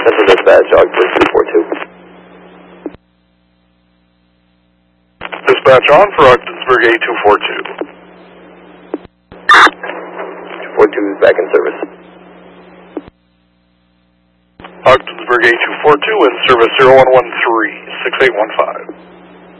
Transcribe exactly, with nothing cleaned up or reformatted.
Central Dispatch, Ogden two four two. Dispatch on for Ogdensburg A two four two. two four two is back in service. Ogdensburg A two four two in service zero one one three, six eight one five.